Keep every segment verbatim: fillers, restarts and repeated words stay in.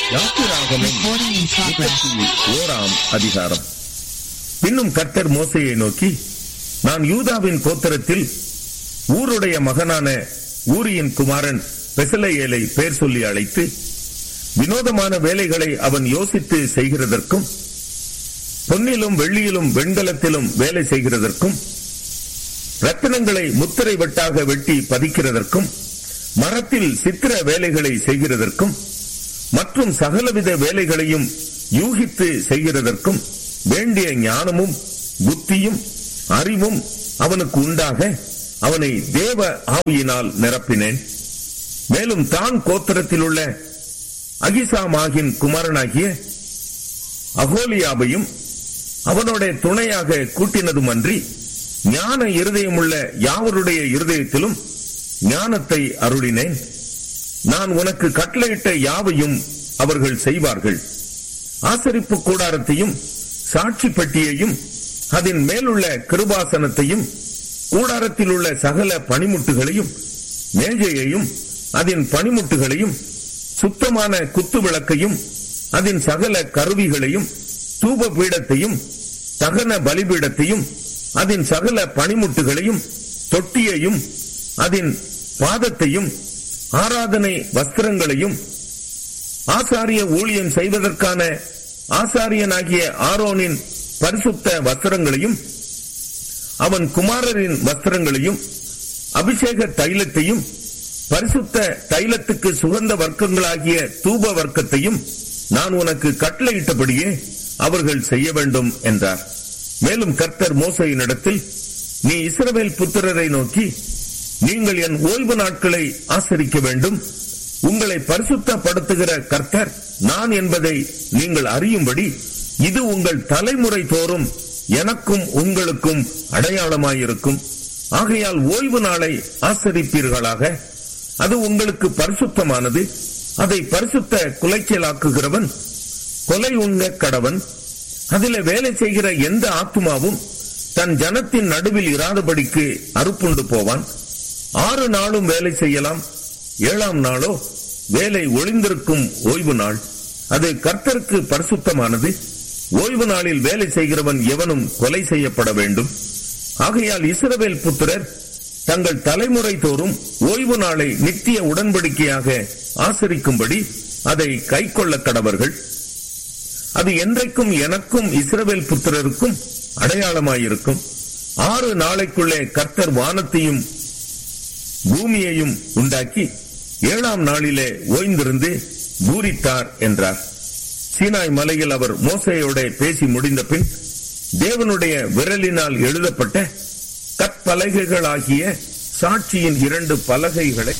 யாத்திராகமம் ஓராம் அதிகாரம். பின்னும் கர்த்தர் மோசேயை நோக்கி, நான் யூதாவின் கோத்திரத்தில் ஊருடைய மகனான ஊரியின் குமாரன் பெசலெயேலை பெயர் சொல்லி அழைத்து, வினோதமான வேலைகளை அவன் யோசித்து செய்கிறதற்கும், பொன்னிலும் வெள்ளியிலும் வெண்கலத்திலும் வேலை செய்கிறதற்கும், ரத்தினங்களை முத்திரை வெட்டாக வெட்டி பதிக்கிறதற்கும், மரத்தில் சித்திர வேலைகளை செய்கிறதற்கும், மற்றும் சகலவித வேலைகளையும் யூகித்து செய்கிறதற்கும் வேண்டிய ஞானமும் புத்தியும் அறிவும் அவனுக்கு உண்டாக அவனை தேவ ஆவியினால் நிரப்பினேன். மேலும் தான் கோத்திரத்தில் உள்ள அகிசாமாகின் குமாரனாகிய அகோலியாவையும் அவனோட துணையாக கூட்டினதுமன்றி, ஞான இருதயமுள்ள யாவருடைய இருதயத்திலும் ஞானத்தை அருளினேன். நான் உனக்கு கட்டளையிட்ட யாவையும் அவர்கள் செய்வார்கள். ஆசரிப்பு கூடாரத்தையும் சாட்சி பெட்டியையும் அதன் மேலுள்ள கிருபாசனத்தையும் கூடாரத்தில் உள்ள சகல பனிமுட்டுகளையும் மேஜையையும் அதன் பனிமுட்டுகளையும் சுத்தமான குத்து விளக்கையும் அதன் சகல கருவிகளையும் தூப பீடத்தையும் தகன பலிபீடத்தையும் அதன் சகல பனிமுட்டுகளையும் தொட்டியையும் அதன் பாதத்தையும் ஆராதனை வஸ்திரங்களையும் ஆசாரிய ஊழியம் செய்வதற்கான ஆசாரியனாகிய ஆரோனின் பரிசுத்த வஸ்திரங்களையும் அவன் குமாரரின் வஸ்திரங்களையும் அபிஷேக தைலத்தையும் பரிசுத்த தைலத்துக்கு சுகந்த வர்க்கங்களாகிய தூப வர்க்கத்தையும் நான் உனக்கு கட்டளையிட்டபடியே அவர்கள் செய்ய வேண்டும் என்றார். மேலும் கர்த்தர் மோசேயினிடத்தில், நீ இஸ்ரவேல் புத்திரரை நோக்கி, நீங்கள் என் ஓய்வு நாட்களை ஆசரிக்க வேண்டும். உங்களை பரிசுத்தப்படுத்துகிற கர்த்தர் நான் என்பதை நீங்கள் அறியும்படி இது உங்கள் தலைமுறை தோறும் எனக்கும் உங்களுக்கும் அடையாளமாயிருக்கும். ஆகையால் ஓய்வு நாளை ஆசரிப்பீர்களாக. அது உங்களுக்கு பரிசுத்தமானது. அதை பரிசுத்த குலைச்சலாக்குகிறவன் கொலை உண்ண கடவன். அதிலே வேலை செய்கிற எந்த ஆத்துமாவும் தன் ஜனத்தின் நடுவில் இராதபடிக்கு அறுப்புண்டு போவான். ஆறு நாளும் வேலை செய்யலாம், ஏழாம் நாளோ வேலை ஒளிந்திருக்கும் ஓய்வு நாள். அது கர்த்தருக்கு பரிசுத்தமானது. ஓய்வு நாளில் வேலை செய்கிறவன் எவனும் கொலை செய்யப்பட வேண்டும். ஆகையால் இஸ்ரவேல் புத்திரர் தங்கள் தலைமுறை தோறும் ஓய்வு நாளை நித்திய உடன்படிக்கையாக ஆசரிக்கும்படி அதை கை கொள்ள கடவர்கள். அது என்றைக்கும் எனக்கும் இஸ்ரவேல் புத்திரருக்கும் அடையாளமாயிருக்கும். ஆறு நாளைக்குள்ளே கர்த்தர் வானத்தையும் பூமியையும் உண்டாக்கி ஏழாம் நாளிலே ஓய்ந்திருந்து பூரித்தார் என்றார். சீனாய் மலையில் அவர் மோசேயோட பேசி முடிந்த பின் தேவனுடைய விரலினால் எழுதப்பட்ட கற்பலகைகளாகிய சாட்சியின் இரண்டு பலகைகளை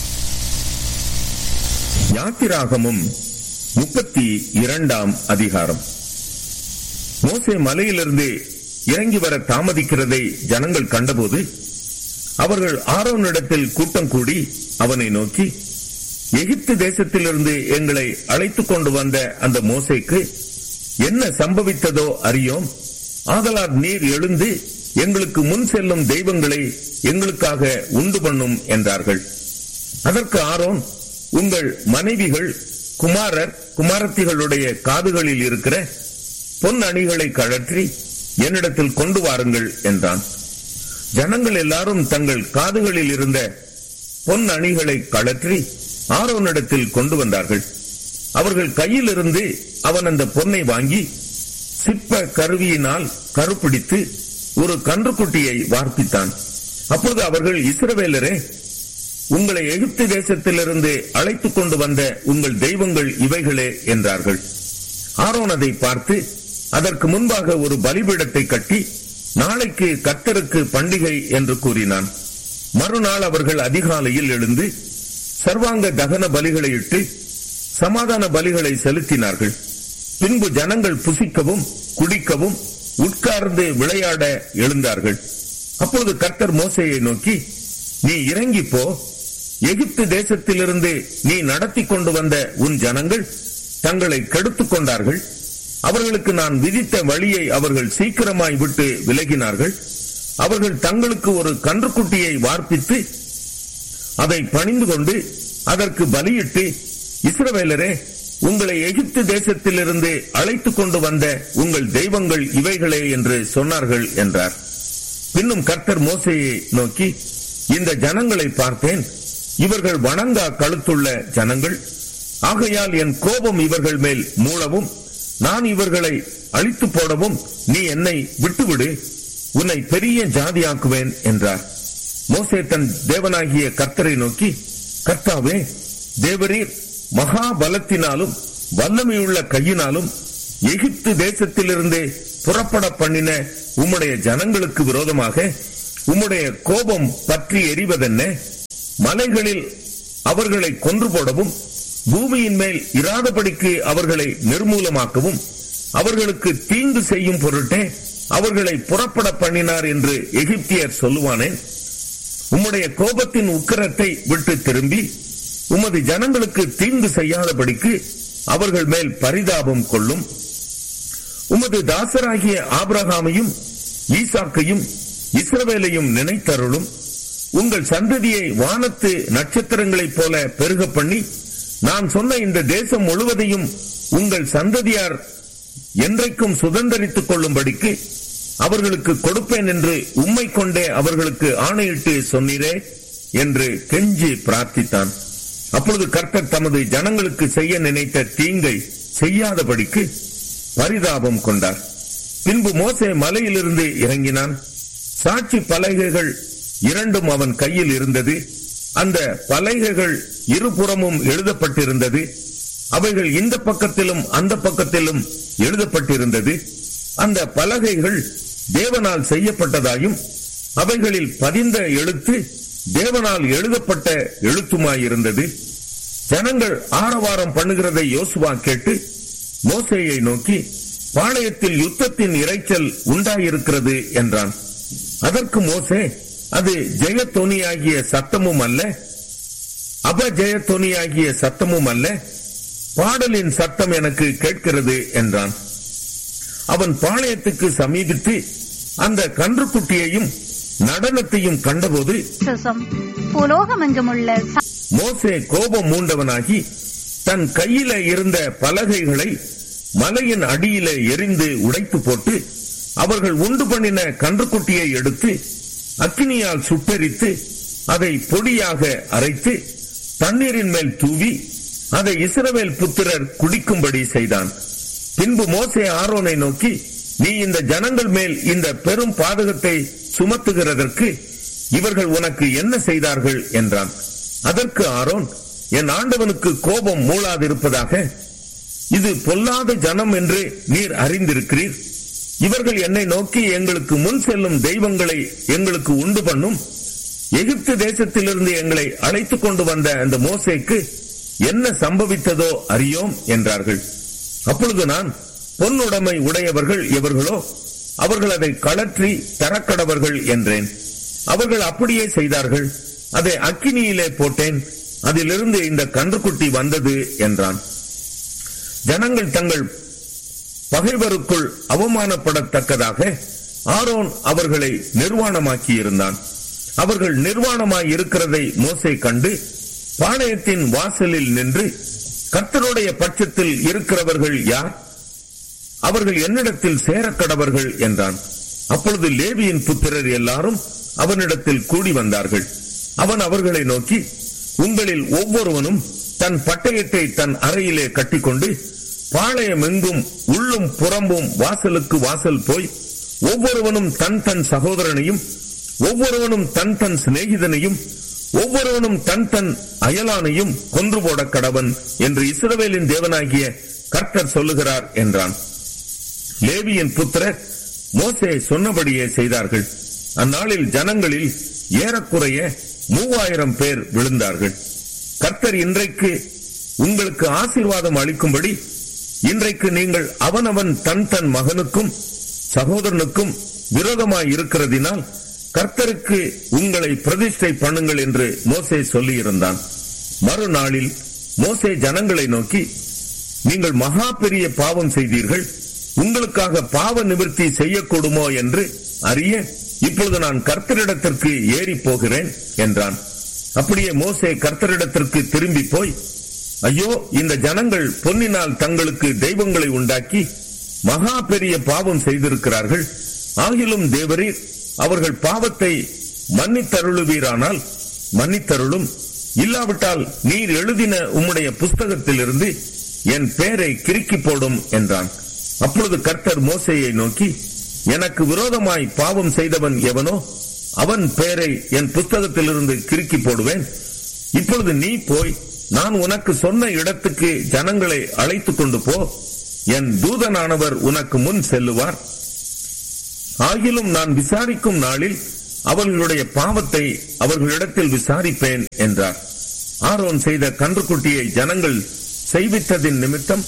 யாத்திராகமும் முப்பத்தி இரண்டாம் அதிகாரம். மோசே மலையிலிருந்து இறங்கி வர தாமதிக்கிறதை ஜனங்கள் கண்டபோது அவர்கள் ஆரோனிடத்தில் கூட்டம் கூடி அவனை நோக்கி, எகிப்து தேசத்திலிருந்து எங்களை அழைத்துக் கொண்டு வந்த அந்த மோசேக்கு என்ன சம்பவித்ததோ அறியோம். ஆதலால் நீர் எழுந்து எங்களுக்கு முன் செல்லும் தெய்வங்களை எங்களுக்காக உண்டு பண்ணும் என்றார்கள். அதற்கு ஆரோன், உங்கள் மனைவிகள் குமாரர் குமாரத்திகளுடைய காதுகளில் இருக்கிற பொன் அணிகளை கழற்றி என்னிடத்தில் கொண்டு வாருங்கள் என்றான். ஜனங்கள் எல்லாரும் தங்கள் காதுகளில் இருந்த பொன் அணிகளை கழற்றி ஆரோனிடத்தில் கொண்டு வந்தார்கள். அவர்கள் கையில் இருந்து அவன் அந்த பொன்னை வாங்கி சிற்ப கருவியினால் கருப்பிடித்து ஒரு கன்றுக்குட்டியை வார்ப்பித்தான். அப்பொழுது அவர்கள், இஸ்ரவேலரே, உங்களை எகிப்து தேசத்திலிருந்து அழைத்துக் கொண்டு வந்த உங்கள் தெய்வங்கள் இவைகளே என்றார்கள். ஆரோன் அதை பார்த்து அதற்கு முன்பாக ஒரு பலிபீடத்தை கட்டி, நாளைக்கு கர்த்தருக்கு பண்டிகை என்று கூறினான். மறுநாள் அவர்கள் அதிகாலையில் எழுந்து சர்வாங்க தகன பலிகளை இட்டு சமாதான பலிகளை செலுத்தினார்கள். பின்பு ஜனங்கள் புசிக்கவும் குடிக்கவும் உட்கார்ந்து விளையாட எழுந்தார்கள். அப்பொழுது கர்த்தர் மோசேயை நோக்கி, நீ இறங்கி போ. எகிப்து தேசத்திலிருந்து நீ நடத்தி கொண்டு வந்த உன் ஜனங்கள் தங்களை கெடுத்துக் கொண்டார்கள். அவர்களுக்கு நான் விதித்த வழியை அவர்கள் சீக்கிரமாய் விட்டு விலகினார்கள். அவர்கள் தங்களுக்கு ஒரு கன்றுக்குட்டியை வார்ப்பித்து அதை பணிந்து கொண்டு அதற்கு பலியிட்டு, இஸ்ரவேலரே, உங்களை எகிப்து தேசத்திலிருந்து அழைத்துக் கொண்டு வந்த உங்கள் தெய்வங்கள் இவைகளே என்று சொன்னார்கள் என்றார். பின்னும் கர்த்தர் மோசேயை நோக்கி, இந்த ஜனங்களை பார்த்தேன், இவர்கள் வணங்கா கழுத்துள்ள ஜனங்கள், ஆகையால் என் கோபம் இவர்கள் மேல் மூளவும் நான் இவர்களை அழித்து போடவும் நீ என்னை விட்டுவிடு, உன்னை பெரிய ஜாதியாக்குவேன் என்றார். மோசே தன் தேவனாகிய கர்த்தரை நோக்கி, கர்த்தாவே, தேவரீர் மகா பலத்தினாலும் வல்லமையுள்ள கையினாலும் எகிப்து தேசத்திலிருந்து புறப்பட பண்ணின உம்முடைய ஜனங்களுக்கு விரோதமாக உம்முடைய கோபம் பற்றி எரிவதென்ன? மலைகளில் அவர்களை கொன்று போடவும் பூமியின் மேல் இராதபடிக்கு அவர்களை நிர்மூலமாக்கவும் அவர்களுக்கு தீங்கு செய்யும் பொருட்டே அவர்களை புறப்பட பண்ணினார் என்று எகிப்தியர் சொல்லுவானேன்? உம்முடைய கோபத்தின் உக்கிரத்தை விட்டு திரும்பி உமது ஜனங்களுக்கு தீங்கு செய்யாதபடிக்கு அவர்கள் மேல் பரிதாபம் கொள்ளும். உமது தாசராகிய ஆபிரகாமையும் ஈசாக்கையும் இஸ்ரவேலையும் நினைத்தருளும். உங்கள் சந்ததியை வானத்து நட்சத்திரங்களைப் போல பெருக பண்ணி நான் சொன்ன இந்த தேசம் முழுவதையும் உங்கள் சந்ததியார் என்றைக்கும் சுதந்தரித்துக் கொள்ளும்படிக்கு அவர்களுக்கு கொடுப்பேன் என்று உம்மை கொண்டே அவர்களுக்கு ஆணையிட்டு சொன்னீரே என்று கெஞ்சி பிரார்த்தித்தான். அப்பொழுது கர்த்தர் தமது ஜனங்களுக்கு செய்ய நினைத்த தீங்கை செய்யாதபடிக்கு பரிதாபம் கொண்டார். பின்பு மோசே மலையிலிருந்து இறங்கினான். சாட்சி பலகைகள் இரண்டும் அவன் கையில் இருந்தது. அந்த பலகைகள் இருபுறமும் எழுதப்பட்டிருந்தது. அவைகள் இந்த பக்கத்திலும் அந்த பக்கத்திலும் எழுதப்பட்டிருந்தது. அந்த பலகைகள் தேவனால் செய்யப்பட்டதாயும் அவைகளில் பதிந்த எழுத்து தேவனால் எழுதப்பட்ட எழுத்துமாயிருந்தது. ஜனங்கள் ஆரவாரம் பண்ணுகிறதை யோசுவா கேட்டு மோசேயை நோக்கி, பாளையத்தில் யுத்தத்தின் இரைச்சல் உண்டாயிருக்கிறது என்றான். அதற்கு மோசே, அது ஜெயத்தொனியாகிய சத்தமும் அல்ல, அபஜெயத்தொனியாகிய சத்தமும் அல்ல, பாடலின் சத்தம் எனக்கு கேட்கிறது என்றான். அவன் பாளையத்துக்கு சமீபித்து அந்த கன்றுக்குட்டியையும் நடனத்தையும் கண்டபோது மோசே கோபம் மூண்டவனாகி தன் கையில இருந்த பலகைகளை மலையின் அடியிலே எரிந்து உடைத்து போட்டு அவர்கள் உண்டு பண்ணின கன்றுக்குட்டியை எடுத்து அக்கினியால் சுட்டெரித்து அதை பொடியாக அரைத்து தண்ணீரின் மேல் தூவி அதை இஸ்ரவேல் புத்திரர் குடிக்கும்படி செய்தான். பின்பு மோசே ஆரோனை நோக்கி, நீ இந்த ஜனங்கள் மேல் இந்த பெரும் பாதகத்தை சுமத்துகிறதற்கு இவர்கள் உனக்கு என்ன செய்தார்கள் என்றான். அதற்கு ஆரோன், என் ஆண்டவனுக்கு கோபம் மூளாதிருப்பதாக, இது பொல்லாத ஜனம் என்று நீர் அறிந்திருக்கிறீர். இவர்கள் என்னை நோக்கி, எங்களுக்கு முன் செல்லும் தெய்வங்களை எங்களுக்கு உண்டு பண்ணும், எகிப்து தேசத்திலிருந்து எங்களை அழைத்துக் கொண்டு வந்த அந்த மோசேக்கு என்ன சம்பவித்ததோ அறியோம் என்றார்கள். அப்பொழுது நான், பொன்னுடைமை உடையவர்கள் எவர்களோ அவர்கள் அதை கழற்றி தரக்கடவர்கள் என்றேன். அவர்கள் அப்படியே செய்தார்கள். அதை அக்கினியிலே போட்டேன், அதிலிருந்து இந்த கன்றுக்குட்டி வந்தது என்றான். ஜனங்கள் தங்கள் பகைவருக்குள் அவமானப்படத்தக்கதாக ஆரோன் அவர்களை நிர்வாணமாக்கி இருந்தான். அவர்கள் நிர்வாணமாய் இருக்கிறதை மோசே கண்டு பாளையத்தின் வாசலில் நின்று, கர்த்தருடைய பட்சத்தில் இருக்கிறவர்கள் யார்? அவர்கள் என்னிடத்தில் சேரக்கடவர்கள் என்றான். அப்பொழுது லேவியின் புத்திரர் எல்லாரும் அவனிடத்தில் கூடி வந்தார்கள். அவன் அவர்களை நோக்கி, உங்களில் ஒவ்வொருவனும் தன் பட்டயத்தை தன் அறையிலே கட்டிக்கொண்டு பாளையம் எங்கும் உள்ளும் புறம்பும் வாசலுக்கு வாசல் போய் ஒவ்வொருவனும் தன் தன் சகோதரனையும் ஒவ்வொருவனும் தன் தன் சிநேகிதனையும் ஒவ்வொருவனும் தன் தன் அயலானையும் கொன்று போட கடவன் என்று இஸ்ரவேலின் தேவனாகிய கர்த்தர் சொல்லுகிறார் என்றான். லேவியின் புத்திரர் மோசே சொன்னபடியே செய்தார்கள். அந்நாளில் ஜனங்களில் ஏறக்குறைய மூவாயிரம் பேர் விழுந்தார்கள். கர்த்தர் இன்றைக்கு உங்களுக்கு ஆசீர்வாதம் அளிக்கும்படி இன்றைக்கு நீங்கள் அவனவன் தன் தன் மகனுக்கும் சகோதரனுக்கும் விரோதமாய் இருக்கிறதினால் கர்த்தருக்கு உங்களை பிரதிஷ்டை பண்ணுங்கள் என்று மோசே சொல்லியிருந்தான். மறுநாளில் மோசே ஜனங்களை நோக்கி, நீங்கள் மகா பெரிய பாவம் செய்தீர்கள், உங்களுக்காக பாவ நிவர்த்தி செய்யக்கூடுமோ என்று அறிய இப்பொழுது நான் கர்த்தரிடத்திற்கு ஏறி போகிறேன் என்றான். அப்படியே மோசே கர்த்தரிடத்திற்கு திரும்பி போய் ஐயோ, இந்த ஜனங்கள் பொன்னினால் தங்களுக்கு தெய்வங்களை உண்டாக்கி மகா பெரிய பாவம் செய்திருக்கிறார்கள். ஆகிலும் தேவரீர் அவர்கள் பாவத்தை மன்னித்தருளுவீரானால் மன்னித்தருளும், இல்லாவிட்டால் நீர் எழுதின உம்முடைய புஸ்தகத்திலிருந்து என் பெயரை கிறுக்கி போடும் என்றான். அப்பொழுது கர்த்தர் மோசேயை நோக்கி, எனக்கு விரோதமாய் பாவம் செய்தவன் எவனோ அவன் பெயரை என் புஸ்தகத்திலிருந்து கிறுக்கி போடுவேன். இப்பொழுது நீ போய் நான் உனக்கு சொன்ன இடத்துக்கு ஜனங்களை அழைத்துக் கொண்டு போ. என் தூதனானவர் உனக்கு முன் செல்லுவார். ஆகிலும் நான் விசாரிக்கும் நாளில் அவர்களுடைய பாவத்தை அவர்களிடத்தில் விசாரிப்பேன் என்றார். ஆரோன் செய்த கன்றுக்குட்டியை ஜனங்கள் செய்வித்ததின் நிமித்தம்.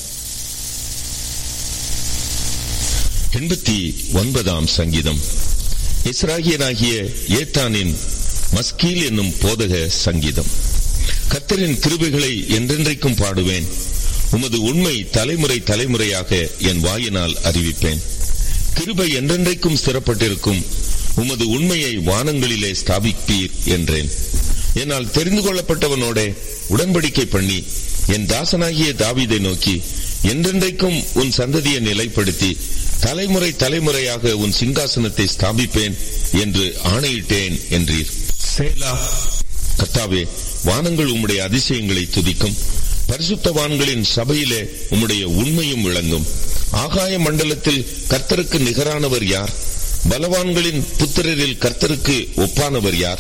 எண்பத்தி ஒன்பதாம் சங்கீதம். இஸ்ராகியனாகிய ஏத்தானின் மஸ்கீல் என்னும் போதக சங்கீதம். கர்த்தரின் கிருபைகளை என்றென்றைக்கும் பாடுவேன். உமது உண்மை தலைமுறை தலைமுறையாக என் வாயினால் அறிவிப்பேன். கிருபை என்றென்றைக்கும் ஸ்திரப்பட்டிருக்கும். உமது உண்மையை வானங்களிலே ஸ்தாபிப்பீர் என்றேன். என்னால் தெரிந்து கொள்ளப்பட்டவனோட உடன்படிக்கை பண்ணி என் தாசனாகிய தாவீதை நோக்கி, என்றென்றைக்கும் உன் சந்ததியை நிலைப்படுத்தி தலைமுறை தலைமுறையாக உன் சிங்காசனத்தை ஸ்தாபிப்பேன் என்று ஆணையிட்டேன் என்றீர். சேலா. கர்த்தாவே, வானங்கள் உம்முடைய அதிசயங்களை துதிக்கும். பரிசுத்தவான்களின் சபையிலே உம்முடைய உண்மையும் விளங்கும். ஆகாய மண்டலத்தில் கர்த்தருக்கு நிகரானவர் யார்? பலவான்களின் புத்திரரில் கர்த்தருக்கு ஒப்பானவர் யார்?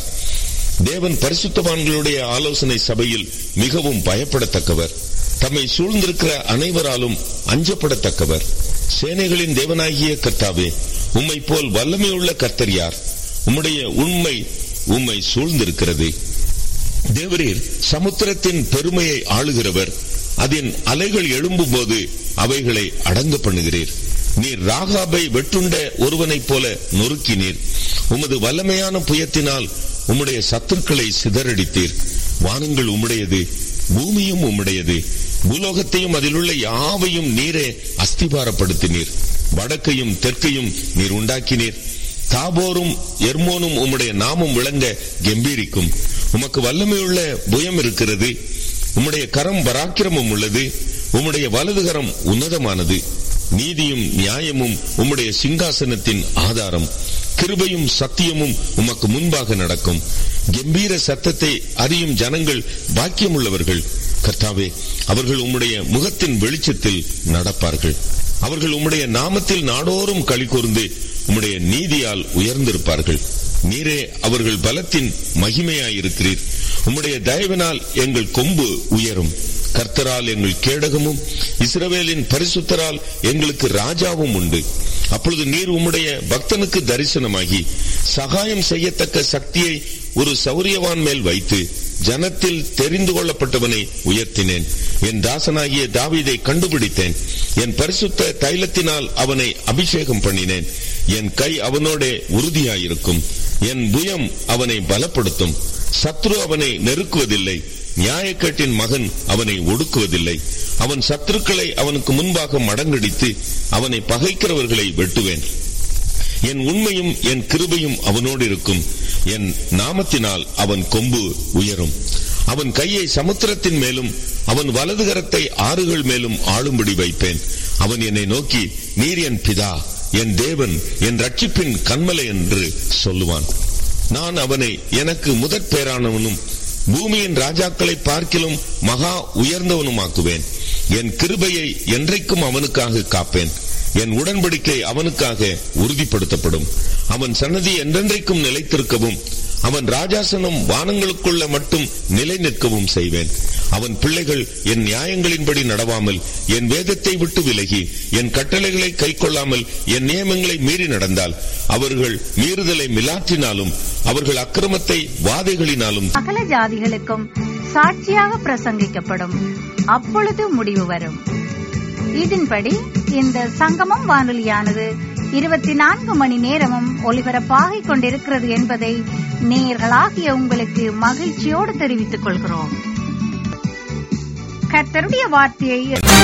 தேவன் பரிசுத்தவான்களுடைய ஆலோசனை சபையில் மிகவும் பயப்படத்தக்கவர். தம்மை சூழ்ந்திருக்கிற அனைவராலும் அஞ்சப்படத்தக்கவர். சேனைகளின் தேவனாகிய கர்த்தாவே, உம்மை போல் வல்லமையுள்ள கர்த்தர் யார்? உம்முடைய உண்மை உம்மை சூழ்ந்திருக்கிறது. தேவரீர் சமுத்திரத்தின் பெருமையை ஆளுகிறவர். அதன் அலைகள் எழும்பும் போது அவைகளை அடங்க பண்ணுகிறீர். நீர் ராகாபை வெட்டுண்ட ஒருவனைப் போல நொறுக்கினீர். உமது வல்லமையான புயத்தினால் உம்முடைய சத்துருக்களை சிதறடித்தீர். வானங்கள் உம்முடையது, பூமியும் உம்முடையது. பூலோகத்தையும் அதிலுள்ள யாவையும் நீரே அஸ்திபாரப்படுத்தினீர். வடக்கையும் தெற்கையும் நீர் உண்டாக்கினீர். தாபோரும் எர்மோனும் உம்முடைய நாமம் விளங்க கம்பீரிக்கும். உமக்கு வல்லமையுள்ள புயம் இருக்கிறது. உம்முடைய கரம் பராக்கிரமம் உள்ளது. உம்முடைய வலதுகரம் உன்னதமானது. நீதியும் நியாயமும் உம்முடைய சிங்காசனத்தின் ஆதாரம். கிருபையும் சத்தியமும் உமக்கு முன்பாக நடக்கும். கம்பீர சத்தத்தை அறியும் ஜனங்கள் பாக்கியமுள்ளவர்கள். கர்த்தாவே, அவர்கள் உம்முடைய முகத்தின் வெளிச்சத்தில் நடப்பார்கள். அவர்கள் உம்முடைய நாமத்தில் நாடோறும் களி கூர்ந்து உம்முடைய நீதியால் உயர்ந்திருப்பார்கள். நீரே அவர்கள் பலத்தின் மகிமையாயிருக்கிறீர். உம்முடைய தயவினால் எங்கள் கொம்பு உயரும். கர்த்தரால் எங்கள் கேடகமும் இஸ்ரவேலின் பரிசுத்தரால் எங்களுக்கு ராஜாவும் உண்டு. அப்பொழுது நீர் உம்முடைய பக்தனுக்கு தரிசனமாகி சகாயம் செய்யத்தக்க சக்தியை ஒரு சௌரியவான் மேல் வைத்து ஜனத்தில் தெரிந்து கொள்ளப்பட்டவனை உயர்த்தினேன். என் தாசனாகிய தாவீதை கண்டுபிடித்தேன். என் பரிசுத்த தைலத்தினால் அவனை அபிஷேகம் பண்ணினேன். என் கை அவனோட உறுதியாயிருக்கும். என் புயம் அவனை பலப்படுத்தும். சத்ரு அவனை நெருக்குவதில்லை. நியாயக்கேட்டின் மகன் அவனை ஒடுக்குவதில்லை. அவன் சத்துருக்களை அவனுக்கு முன்பாக மடங்கடித்து அவனை பகைக்கிறவர்களை வெட்டுவேன். என் உண்மையும் என் கிருபையும் அவனோடு இருக்கும். என் நாமத்தினால் அவன் கொம்பு உயரும். அவன் கையை சமுத்திரத்தின் மேலும் அவன் வலதுகரத்தை ஆறுகள் மேலும் ஆளும்படி வைப்பேன். அவன் என்னை நோக்கி, நீர் என் பிதா, என் தேவன், என் ரட்சிப்பின் கன்மலை என்று சொல்லுவான். நான் அவனை எனக்கு முதற் பேரானவனும் பூமியின் ராஜாக்களை பார்க்கிலும் மகா உயர்ந்தவனுமாக்குவேன். என் கிருபையை என்றைக்கும் அவனுக்காக காப்பேன். என் உடன்படிக்கை அவனுக்காக உறுதிப்படுத்தப்படும். அவன் சன்னதி என்றென்றைக்கும் நிலைத்திருக்கவும் அவன் ராஜாசனம் வானங்களுக்குள்ள மட்டும் நிலை நிற்கவும் செய்வேன். அவன் பிள்ளைகள் என் நியாயங்களின்படி நடவாமல் என் வேதத்தை விட்டு விலகி என் கட்டளைகளை கை கொள்ளாமல் என் நியமங்களை மீறி நடந்தால் அவர்கள் மீறுதலை மிலாற்றினாலும் அவர்கள் அக்கிரமத்தை வாதைகளினாலும் சகல ஜாதிகளுக்கும் சாட்சியாக பிரசங்கிக்கப்படும். அப்பொழுது முடிவு வரும். இதன்படி இந்த சங்கமம் வானொலியானது இருபத்தி நான்கு மணி நேரமும் ஒலிபரப்பாகிக் கொண்டிருக்கிறது என்பதை நேயர்களாகிய உங்களுக்கு மகிழ்ச்சியோடு தெரிவித்துக் கொள்கிறோம். கர்த்தருடைய வார்த்தையை